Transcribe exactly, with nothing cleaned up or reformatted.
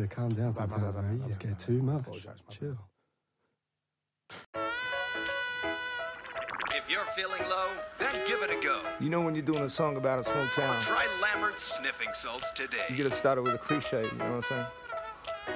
to calm down sometimes, man. You just get too much. Chill. If you're feeling low, then give it a go. You know when you're doing a song about a small town, Try Lambert's Sniffing Salts today. you gotta start it with a cliche, you know what I'm saying?